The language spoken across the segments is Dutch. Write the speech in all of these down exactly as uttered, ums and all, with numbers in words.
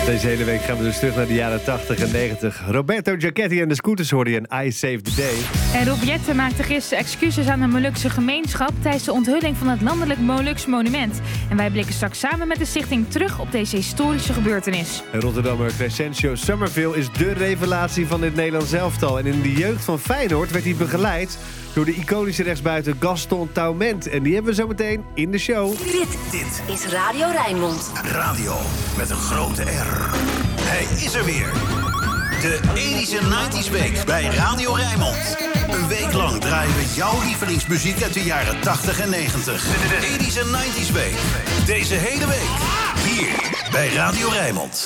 Deze hele week gaan we dus terug naar de jaren tachtig en negentig. Roberto Giacchetti en de Scooters hoorden je in I Saved the Day. En Rob Jetten maakte gisteren excuses aan de Molukse gemeenschap tijdens de onthulling van het landelijk Moluks monument. En wij blikken straks samen met de stichting terug op deze historische gebeurtenis. En Rotterdammer Crescencio Summerville is dé revelatie van dit Nederlands elftal. En in de jeugd van Feyenoord werd hij begeleid door de iconische rechtsbuiten Gaston Taument. En die hebben we zo meteen in de show. Dit, dit is Radio Rijnmond. Radio met een grote R. Hij is er weer. De eighties en nineties Week bij Radio Rijnmond. Een week lang draaien we jouw lievelingsmuziek uit de jaren tachtig en negentig. De eighties en nineties Week. Deze hele week. Hier bij Radio Rijnmond.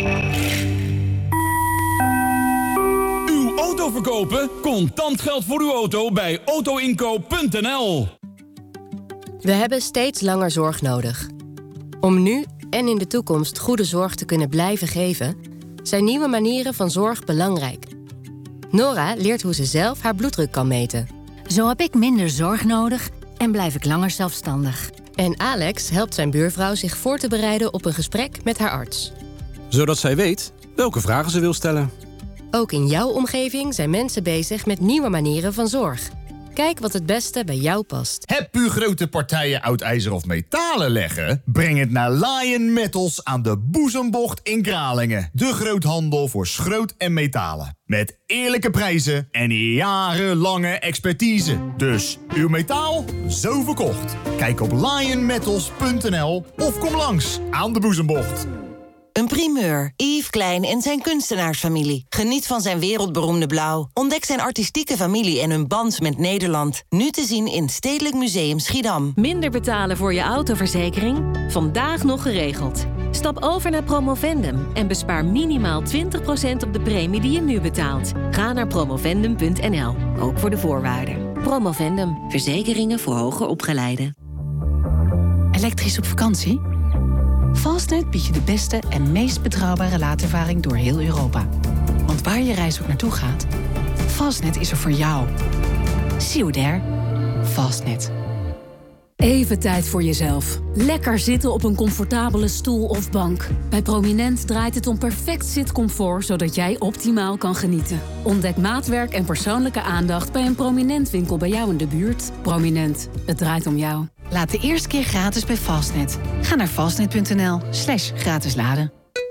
Uw auto verkopen? Contant geld voor uw auto bij autoinkoop punt n l. We hebben steeds langer zorg nodig. Om nu en in de toekomst goede zorg te kunnen blijven geven, zijn nieuwe manieren van zorg belangrijk. Nora leert hoe ze zelf haar bloeddruk kan meten. Zo heb ik minder zorg nodig en blijf ik langer zelfstandig. En Alex helpt zijn buurvrouw zich voor te bereiden op een gesprek met haar arts. Zodat zij weet welke vragen ze wil stellen. Ook in jouw omgeving zijn mensen bezig met nieuwe manieren van zorg. Kijk wat het beste bij jou past. Heb u grote partijen oud ijzer of metalen leggen? Breng het naar Lion Metals aan de Boezembocht in Kralingen. De groothandel voor schroot en metalen. Met eerlijke prijzen en jarenlange expertise. Dus uw metaal, zo verkocht. Kijk op lion metals punt n l of kom langs aan de Boezembocht. Een primeur. Yves Klein en zijn kunstenaarsfamilie. Geniet van zijn wereldberoemde blauw. Ontdek zijn artistieke familie en hun band met Nederland. Nu te zien in Stedelijk Museum Schiedam. Minder betalen voor je autoverzekering? Vandaag nog geregeld. Stap over naar Promovendum en bespaar minimaal twintig procent op de premie die je nu betaalt. Ga naar promovendum punt n l, ook voor de voorwaarden. Promovendum, verzekeringen voor hoger opgeleiden. Elektrisch op vakantie? Fastnet biedt je de beste en meest betrouwbare laadervaring door heel Europa. Want waar je reis ook naartoe gaat, Fastnet is er voor jou. See you there. Fastnet. Even tijd voor jezelf. Lekker zitten op een comfortabele stoel of bank. Bij Prominent draait het om perfect zitcomfort, zodat jij optimaal kan genieten. Ontdek maatwerk en persoonlijke aandacht bij een Prominent winkel bij jou in de buurt. Prominent, het draait om jou. Laat de eerste keer gratis bij Fastnet. Ga naar fastnet punt n l slash gratis laden.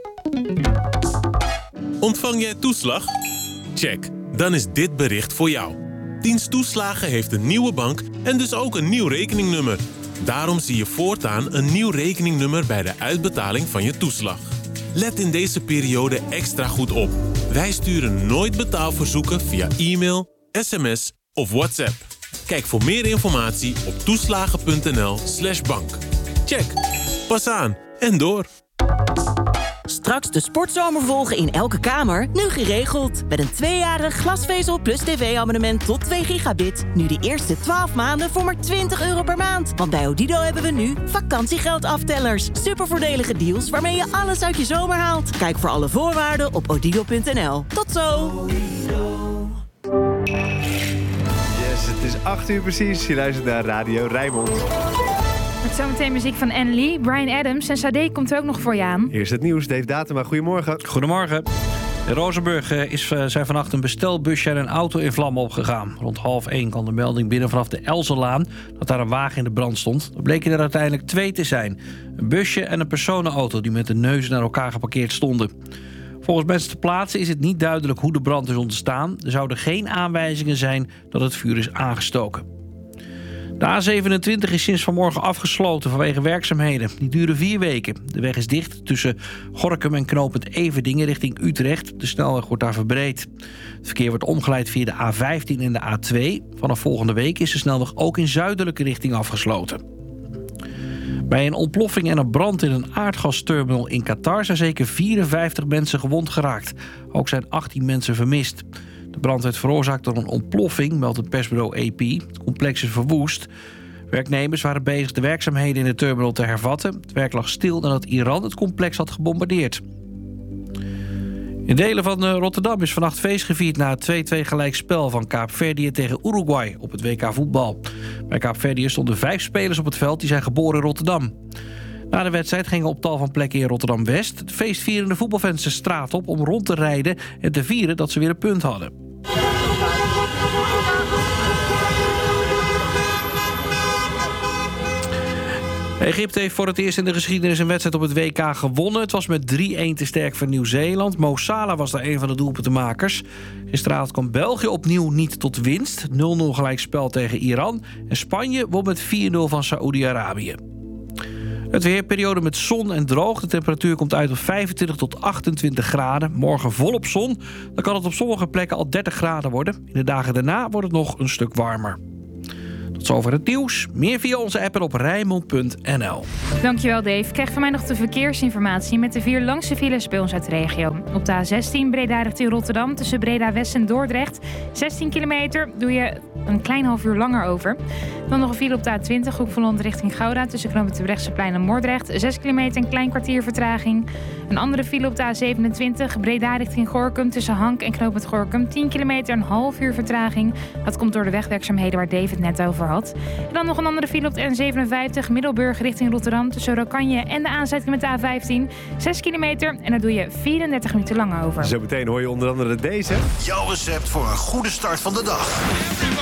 Ontvang jij toeslag? Check, dan is dit bericht voor jou. Dienst Toeslagen heeft een nieuwe bank en dus ook een nieuw rekeningnummer. Daarom zie je voortaan een nieuw rekeningnummer bij de uitbetaling van je toeslag. Let in deze periode extra goed op. Wij sturen nooit betaalverzoeken via e-mail, sms of WhatsApp. Kijk voor meer informatie op toeslagen punt n l slash bank. Check, pas aan en door. Straks de sportzomer volgen in elke kamer, nu geregeld. Met een tweejarig glasvezel plus tv-abonnement tot twee gigabit. Nu de eerste twaalf maanden voor maar twintig euro per maand. Want bij Odido hebben we nu vakantiegeldaftelers. Supervoordelige deals waarmee je alles uit je zomer haalt. Kijk voor alle voorwaarden op odido punt n l. Tot zo! Yes, het is acht uur precies. Je luistert naar Radio Rijnmond. Met zometeen muziek van Anne Lee, Bryan Adams en Sade komt er ook nog voor je aan. Eerst het nieuws, Dave Datema. Goedemorgen. Goedemorgen. In Rozenburg is, uh, zijn vannacht een bestelbusje en een auto in vlammen opgegaan. Rond half één kwam de melding binnen vanaf de Elzenlaan dat daar een wagen in de brand stond. Er bleken er uiteindelijk twee te zijn. Een busje en een personenauto die met de neuzen naar elkaar geparkeerd stonden. Volgens mensen ter plaatse is het niet duidelijk hoe de brand is ontstaan. Er zouden geen aanwijzingen zijn dat het vuur is aangestoken. De A zevenentwintig is sinds vanmorgen afgesloten vanwege werkzaamheden. Die duren vier weken. De weg is dicht tussen Gorinchem en knooppunt Everdingen richting Utrecht. De snelweg wordt daar verbreed. Het verkeer wordt omgeleid via de A vijftien en de A twee. Vanaf volgende week is de snelweg ook in zuidelijke richting afgesloten. Bij een ontploffing en een brand in een aardgasterminal in Qatar zijn zeker vierenvijftig mensen gewond geraakt. Ook zijn achttien mensen vermist. De brand werd veroorzaakt door een ontploffing, meldt het persbureau A P. Het complex is verwoest. Werknemers waren bezig de werkzaamheden in de terminal te hervatten. Het werk lag stil nadat Iran het complex had gebombardeerd. In delen van Rotterdam is vannacht feest gevierd na het twee-twee gelijkspel van Kaapverdië tegen Uruguay op het W K voetbal. Bij Kaapverdië stonden vijf spelers op het veld die zijn geboren in Rotterdam. Na de wedstrijd gingen op tal van plekken in Rotterdam-West... de feestvierende voetbalfans de straat op om rond te rijden... en te vieren dat ze weer een punt hadden. Egypte heeft voor het eerst in de geschiedenis een wedstrijd op het W K gewonnen. Het was met drie-een te sterk voor Nieuw-Zeeland. Mo Salah was daar een van de doelpuntenmakers. Gisteravond kwam België opnieuw niet tot winst. nul nul gelijkspel tegen Iran. En Spanje won met vier nul van Saoedi-Arabië. Het weerperiode met zon en droog. De temperatuur komt uit op vijfentwintig tot achtentwintig graden. Morgen volop zon. Dan kan het op sommige plekken al dertig graden worden. In de dagen daarna wordt het nog een stuk warmer. Tot zover het nieuws. Meer via onze app en op Rijnmond punt n l. Dankjewel Dave. Krijg van mij nog de verkeersinformatie met de vier langste files bij ons uit de regio. Op de A zestien Breda richting Rotterdam tussen Breda West en Dordrecht. zestien kilometer doe je een klein half uur langer over. Dan nog een file op de A twintig Hoek van Holland richting Gouda tussen knooppunt Terbrechtseplein en Moordrecht. zes kilometer en klein kwartier vertraging. Een andere file op de A zevenentwintig Breda richting Gorinchem tussen Hank en knooppunt Gorinchem. tien kilometer, een half uur vertraging. Dat komt door de wegwerkzaamheden waar David net over had. En dan nog een andere file op de N zevenenvijftig Middelburg richting Rotterdam tussen Rokanje en de aansluiting met de A vijftien. zes kilometer en daar doe je vierendertig minuten lang over. Zo meteen hoor je onder andere deze. Jouw recept voor een goede start van de dag.